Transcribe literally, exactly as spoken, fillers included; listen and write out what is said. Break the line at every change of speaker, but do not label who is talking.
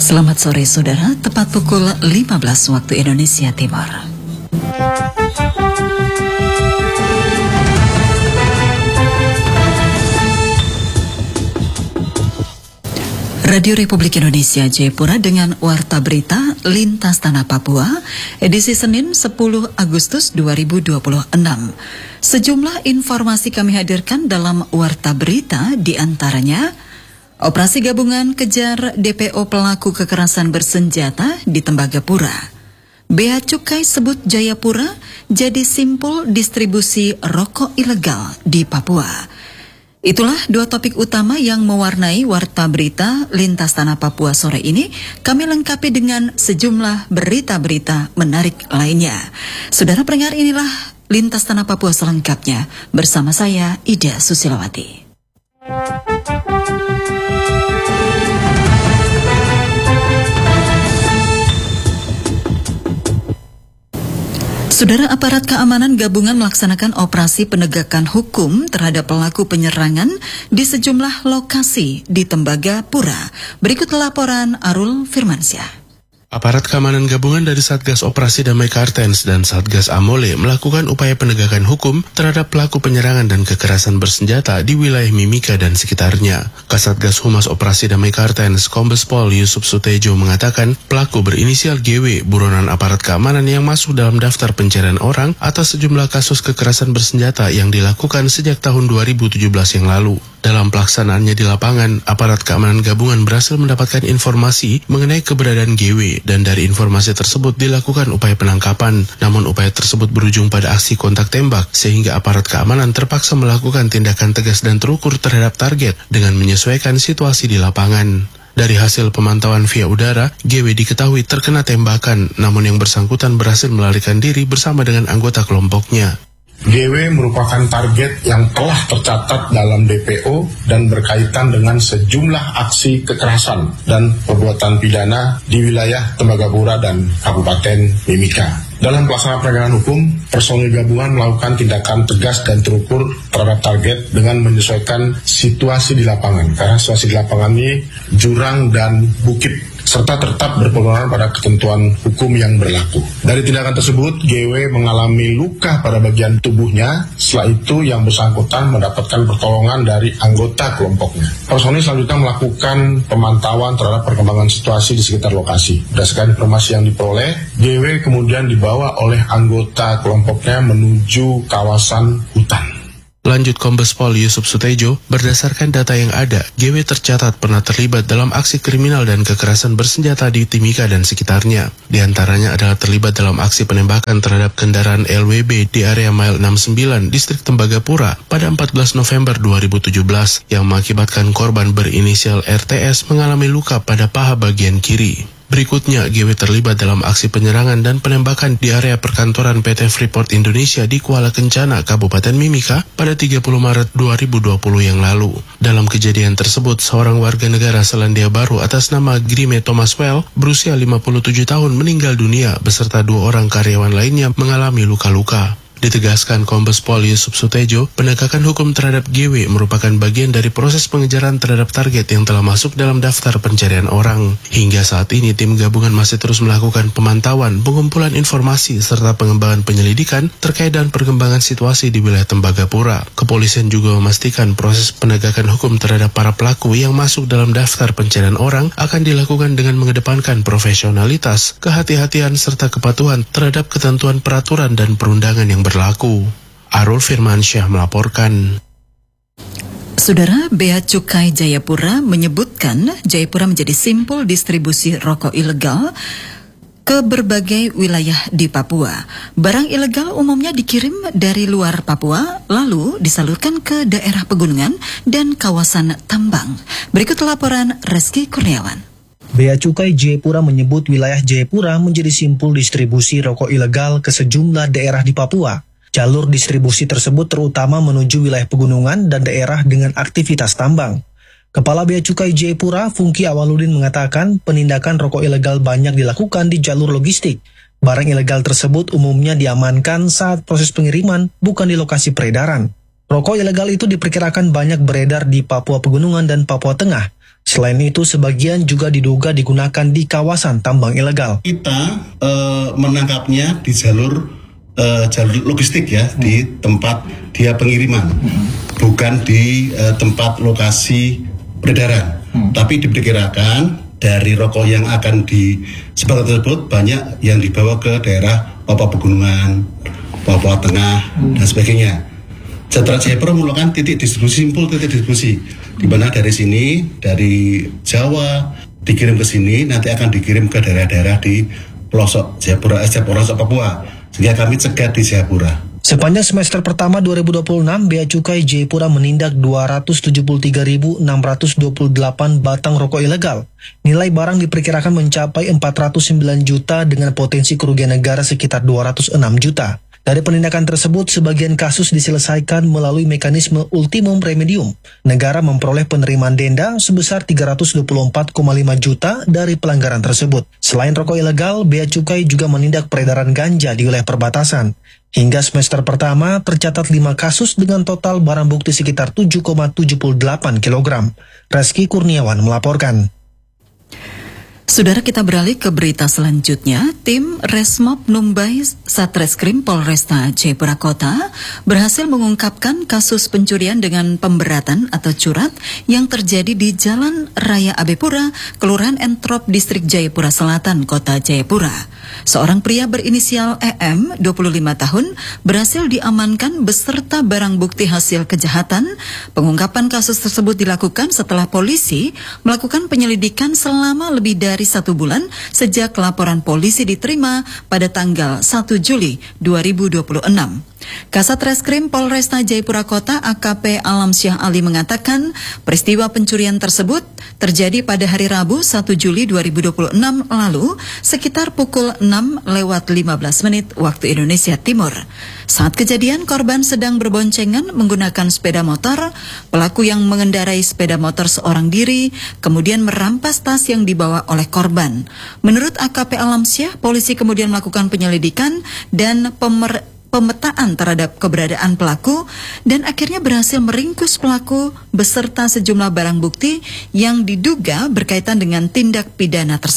Selamat sore saudara, tepat pukul lima belas waktu Indonesia Timur. Radio Republik Indonesia Jayapura dengan Warta Berita Lintas Tanah Papua, edisi Senin sepuluh Agustus dua ribu dua puluh enam. Sejumlah informasi kami hadirkan dalam Warta Berita, di antaranya operasi gabungan kejar D P O pelaku kekerasan bersenjata di Tembagapura. Bea Cukai sebut Jayapura jadi simpul distribusi rokok ilegal di Papua. Itulah dua topik utama yang mewarnai Warta Berita Lintas Tanah Papua sore ini. Kami lengkapi dengan sejumlah berita-berita menarik lainnya. Saudara pendengar, inilah Lintas Tanah Papua selengkapnya bersama saya Ida Susilawati. Saudara, aparat keamanan gabungan melaksanakan operasi penegakan hukum terhadap pelaku penyerangan di sejumlah lokasi di Tembagapura. Berikut laporan Arul Firmansyah.
Aparat keamanan gabungan dari Satgas Operasi Damai Kartens dan Satgas Amole melakukan upaya penegakan hukum terhadap pelaku penyerangan dan kekerasan bersenjata di wilayah Mimika dan sekitarnya. Kasatgas Humas Operasi Damai Kartens, Kombes Pol Yusuf Sutejo mengatakan pelaku berinisial G W buronan aparat keamanan yang masuk dalam daftar pencarian orang atas sejumlah kasus kekerasan bersenjata yang dilakukan sejak tahun dua ribu tujuh belas yang lalu. Dalam pelaksanaannya di lapangan, aparat keamanan gabungan berhasil mendapatkan informasi mengenai keberadaan G W dan dari informasi tersebut dilakukan upaya penangkapan. Namun upaya tersebut berujung pada aksi kontak tembak sehingga aparat keamanan terpaksa melakukan tindakan tegas dan terukur terhadap target dengan menyesuaikan situasi di lapangan. Dari hasil pemantauan via udara, G W diketahui terkena tembakan, namun yang bersangkutan berhasil melarikan diri bersama dengan anggota kelompoknya.
G W merupakan target yang telah tercatat dalam D P O dan berkaitan dengan sejumlah aksi kekerasan dan perbuatan pidana di wilayah Tembagapura dan Kabupaten Mimika. Dalam pelaksanaan penegakan hukum, personil gabungan melakukan tindakan tegas dan terukur terhadap target dengan menyesuaikan situasi di lapangan. Karena situasi di lapangan ini jurang dan bukit, serta tetap berpegangan pada ketentuan hukum yang berlaku. Dari tindakan tersebut, G W mengalami luka pada bagian tubuhnya. Setelah itu, yang bersangkutan mendapatkan pertolongan dari anggota kelompoknya. Personil selanjutnya melakukan pemantauan terhadap perkembangan situasi di sekitar lokasi. Berdasarkan informasi yang diperoleh, G W kemudian dibawa oleh anggota kelompoknya menuju kawasan hutan.
Lanjut Kombes Pol Yusuf Sutejo, berdasarkan data yang ada, G W tercatat pernah terlibat dalam aksi kriminal dan kekerasan bersenjata di Timika dan sekitarnya. Di antaranya adalah terlibat dalam aksi penembakan terhadap kendaraan L W B di area Mile enam puluh sembilan, Distrik Tembagapura pada empat belas November dua ribu tujuh belas, yang mengakibatkan korban berinisial R T S mengalami luka pada paha bagian kiri. Berikutnya, G W terlibat dalam aksi penyerangan dan penembakan di area perkantoran P T Freeport Indonesia di Kuala Kencana, Kabupaten Mimika pada tiga puluh Maret dua ribu dua puluh yang lalu. Dalam kejadian tersebut, seorang warga negara Selandia Baru atas nama Grime Thomas Well berusia lima puluh tujuh tahun meninggal dunia beserta dua orang karyawan lainnya mengalami luka-luka. Ditegaskan Kombes Pol Yusuf Sutejo, penegakan hukum terhadap G W merupakan bagian dari proses pengejaran terhadap target yang telah masuk dalam daftar pencarian orang. Hingga saat ini, tim gabungan masih terus melakukan pemantauan, pengumpulan informasi, serta pengembangan penyelidikan terkait dengan perkembangan situasi di wilayah Tembagapura. Kepolisian juga memastikan proses penegakan hukum terhadap para pelaku yang masuk dalam daftar pencarian orang akan dilakukan dengan mengedepankan profesionalitas, kehati-hatian, serta kepatuhan terhadap ketentuan peraturan dan perundangan yang berlaku. Arul Firmansyah melaporkan.
Saudara, Bea Cukai Jayapura menyebutkan Jayapura menjadi simpul distribusi rokok ilegal ke berbagai wilayah di Papua. Barang ilegal umumnya dikirim dari luar Papua, lalu disalurkan ke daerah pegunungan dan kawasan tambang. Berikut laporan Reski Kurniawan.
Bea Cukai Jayapura menyebut wilayah Jayapura menjadi simpul distribusi rokok ilegal ke sejumlah daerah di Papua. Jalur distribusi tersebut terutama menuju wilayah pegunungan dan daerah dengan aktivitas tambang. Kepala Bea Cukai Jayapura, Fungki Awaludin mengatakan penindakan rokok ilegal banyak dilakukan di jalur logistik. Barang ilegal tersebut umumnya diamankan saat proses pengiriman, bukan di lokasi peredaran. Rokok ilegal itu diperkirakan banyak beredar di Papua Pegunungan dan Papua Tengah. Selain itu, sebagian juga diduga digunakan di kawasan tambang ilegal.
Kita uh, menangkapnya di jalur uh, jalur logistik ya, hmm. di tempat dia pengiriman, hmm. bukan di uh, tempat lokasi peredaran. Hmm. Tapi diperkirakan dari rokok yang akan disebar tersebut banyak yang dibawa ke daerah Papua Pegunungan, Papua Tengah, hmm. dan sebagainya. Setelah Jayapura merupakan titik distribusi, simpul titik distribusi, di mana dari sini, dari Jawa, dikirim ke sini, nanti akan dikirim ke daerah-daerah di pelosok Jayapura, eh, pelosok Papua, sehingga kami cegat di Jayapura.
Sepanjang semester pertama dua ribu dua puluh enam, Bea Cukai Jayapura menindak dua ratus tujuh puluh tiga ribu enam ratus dua puluh delapan batang rokok ilegal. Nilai barang diperkirakan mencapai empat ratus sembilan juta dengan potensi kerugian negara sekitar dua ratus enam juta. Dari penindakan tersebut, sebagian kasus diselesaikan melalui mekanisme ultimum remedium. Negara memperoleh penerimaan denda sebesar tiga ratus dua puluh empat koma lima juta dari pelanggaran tersebut. Selain rokok ilegal, Bea Cukai juga menindak peredaran ganja di wilayah perbatasan. Hingga semester pertama, tercatat lima kasus dengan total barang bukti sekitar tujuh koma tujuh delapan kilogram. Reski Kurniawan melaporkan.
Saudara, kita beralih ke berita selanjutnya. Tim Resmob Numbai Satreskrim Polresta Jayapura Kota berhasil mengungkapkan kasus pencurian dengan pemberatan atau curat yang terjadi di Jalan Raya Abepura, Kelurahan Entrop, Distrik Jayapura Selatan, Kota Jayapura. Seorang pria berinisial E M, dua puluh lima tahun, berhasil diamankan beserta barang bukti hasil kejahatan. Pengungkapan kasus tersebut dilakukan setelah polisi melakukan penyelidikan selama lebih dari dari satu bulan sejak laporan polisi diterima pada tanggal satu Juli dua ribu dua puluh enam. Kasat Reskrim Polresta Jayapura Kota A K P Alamsyah Ali mengatakan peristiwa pencurian tersebut terjadi pada hari Rabu satu Juli dua ribu dua puluh enam lalu sekitar pukul enam lewat lima belas menit waktu Indonesia Timur. Saat kejadian, korban sedang berboncengan menggunakan sepeda motor. Pelaku yang mengendarai sepeda motor seorang diri kemudian merampas tas yang dibawa oleh korban. Menurut A K P Alamsyah, polisi kemudian melakukan penyelidikan dan pemer pemetaan terhadap keberadaan pelaku dan akhirnya berhasil meringkus pelaku beserta sejumlah barang bukti yang diduga berkaitan dengan tindak pidana tersebut.